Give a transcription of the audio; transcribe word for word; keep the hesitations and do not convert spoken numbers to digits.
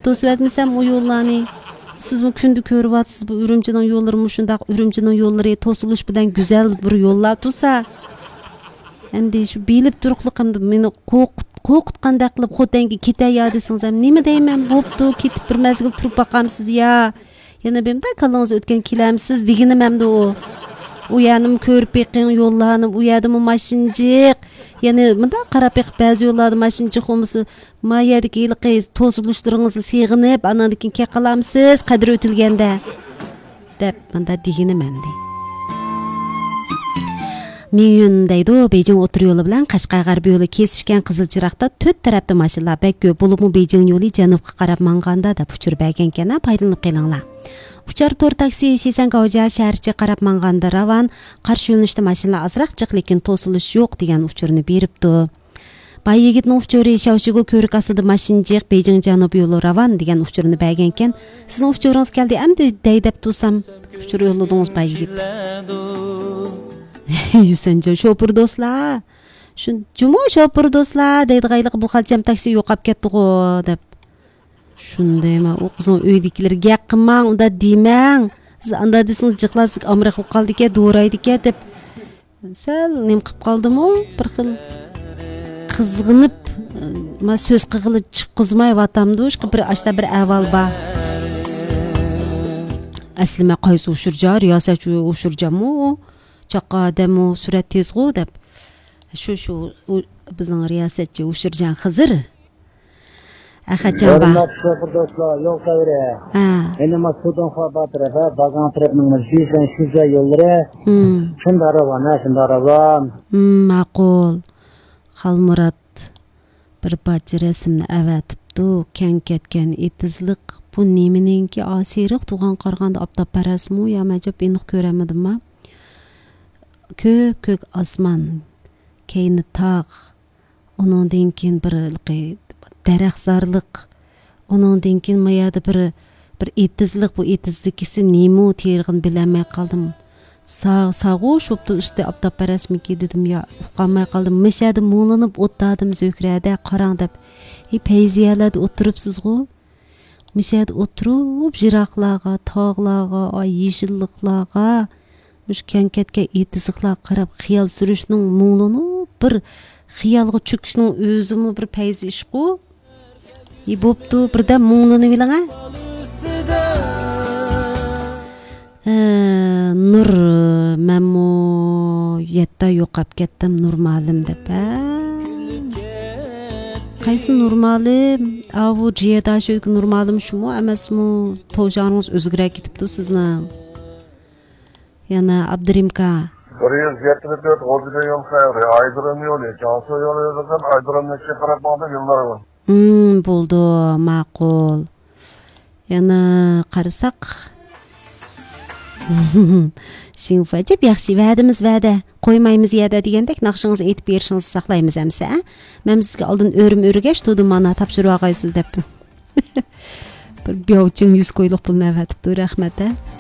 to'sib etmasam o yo'llarni. Siz bu kunda ko'ryapsiz bu Urumchining yo'llari shundaq Urumchining yo'llari to'silish bilan go'zal bir yo'llar tursa. Endi shu bilib turuqliqimni meni qo'rqitgandek qilib xo'tanga ketaya desangiz ham nima deyman? Bo'pti, ketib bir mazgil turib boqamsiz ya. Yana bemda kallangiz o'tgan kelamsiz deganim hamda o. U yerni ko'rib beqing yo'llarni, u yerda mashinjiq. Yana bunda qarab beqib ba'zi yo'llarda mashinjiq bo'lmasa, mayadagi ilqi to'silishlaringizni seg'inib, anandikin keqalamsiz qadri o'tilganda. deb bunda deganim hamda. Miyun deydi, Beijing o'tir yo'li bilan Qashqar g'arbiy yo'li kesishgan Qizilchiroqda to'rt tarafda mashinalar bek ko'p bo'lib, Beijing yo'li janubga qarab manganda deb uchur bergan ekan, foydalanib qilinglar. Uchar to'rt taksi Shesangoja shaharcha qarab manganda ravan, qarshi yo'nalishda mashinalar azroq jiq, lekin to'silish yo'q degan uchurni beribdi. Bay yigitning uchuri shavshigo ko'rik ostida mashinjiq Beijing janub yo'li ravan degan uchurni bergan ekan. Sizning uchuringiz keldi, endi dey deb tursam, uchur yo'lladingiz bay yigit. Yusanjo shopur do'stlar. Shu jumo shopur do'stlar deydi g'ayliq bu xalcham taksi yo'qab ketdi-ku deb. Shundaymi? U qizning uydagilarga qilmang, unda demang. Siz anda desangiz jiqlasik amriq qoldi-ku, do'raydi-ku deb. Sal nim qilib qoldim-ku, bir xil qizg'inib, men so'z qilib chiqqizmay vatamdi, bir ashta bir avval ba. Aslima qaysi ushurja, riyosatchi ushurjamu, chaqa demo surat tezg'u deb. Shu shu bizning riyosatchi ushurjan Xizr. Axatjon ba. Yo'l qayri. Ha. Endi mas'uldan xabar tarafa, bagan tarafning mujizan shuncha yo'llari. Hmm. Shunda ravona, shunda ravon. Hmm, ma'qul. Xalmurat bir parcha rasmni avatibdi, kan ketgan etizliq bu neminingki asiriq tug'an qarg'anda optoparasmu yo majab aniq ko'ramadim-ma. Ko'k ko'k osmon, keyni tog', uningdan keyin bir daraxtzorliq, uningdan keyin mayada bir bir etizliq, bu etizlikisi nemu terg'in bilmay qoldim. Sağ sağu şoptu üstü aptaparasmiki dedim ya, uqamay qaldım. Mishadi mo'linib o'tdadim Zöhrada qarang deb. Ey peyziyalada o'tiribsiz-ku. Mishadi o'tirib jiroqlarga, tog'larga, ay yeshilliklarga, mush kankatga etizliqlar qarab xiyol surishning mo'linib bir xiyolga cho'kishning o'zimi bir peyzi ish-ku. Ey bo'pti, birdan mo'linib eling-a. Nur memmo yetta yo'qab ketdim normalim deb. Qaysi normalim? Avu jiyada shu normalim shumi emasmi? Tovjaningiz o'zgarib ketibdi sizni. Yana Abdurimka. bir yuz yetmish to'rt G'o'ziga yo'l qayri, Aydirim yo'li, Jonsu yo'li yo'lidan Aydirimga qarab bordi yo'llar bor. Hmm, bo'ldi, ma'qul. Yana qarasak Şinfacib yaxshi va'damiz va'da, qo'ymaymiz yada degandek naqshingizni aytib berishingizni saqlaymiz hamsa. Men sizga oldin o'rim o'rgash to'dim mana topshirib olg'aysiz deb. Bir biyovching yuz qo'yliq pulni avatibdi, rahmat.